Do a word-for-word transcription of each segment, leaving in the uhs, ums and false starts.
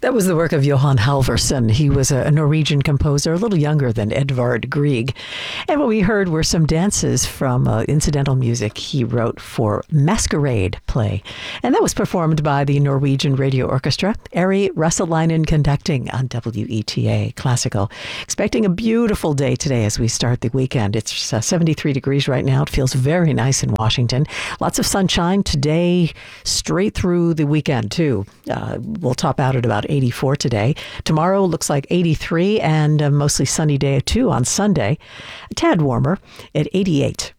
That was the work of Johan Halvorsen. He was a Norwegian composer, a little younger than Edvard Grieg. And what we heard were some dances from uh, incidental music he wrote for Masquerade play. And that was performed by the Norwegian Radio Orchestra. Ari Russelainen conducting on W E T A Classical. Expecting a beautiful day today as we start the weekend. It's uh, seventy-three degrees right now. It feels very nice in Washington. Lots of sunshine today, straight through the weekend, too. Uh, we'll top out at about eighty-four today. Tomorrow looks like eighty-three and a mostly sunny day, too, on Sunday. A tad warmer at eighty-eight.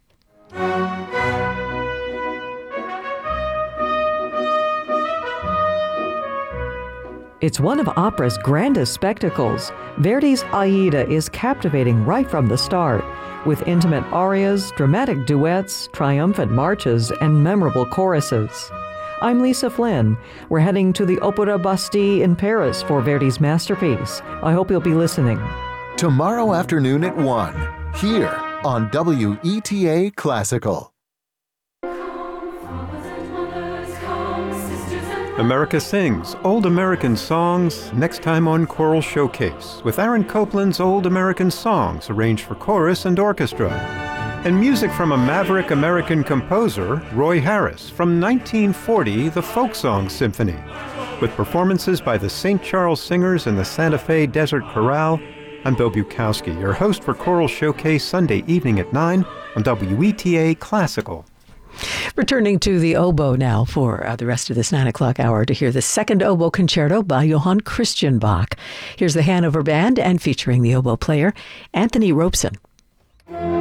It's one of opera's grandest spectacles. Verdi's Aida is captivating right from the start, with intimate arias, dramatic duets, triumphant marches, and memorable choruses. I'm Lisa Flynn. We're heading to the Opéra Bastille in Paris for Verdi's masterpiece. I hope you'll be listening. Tomorrow afternoon at one, here on W E T A Classical. America Sings, Old American Songs, next time on Choral Showcase, with Aaron Copland's Old American Songs arranged for chorus and orchestra. And music from a maverick American composer, Roy Harris, from nineteen forty, the Folk Song Symphony, with performances by the Saint Charles Singers and the Santa Fe Desert Chorale. I'm Bill Bukowski, your host for Choral Showcase Sunday evening at nine on W E T A Classical. Returning to the oboe now for uh, the rest of this nine o'clock hour to hear the second oboe concerto by Johann Christian Bach. Here's the Hanover Band and featuring the oboe player, Anthony Robeson.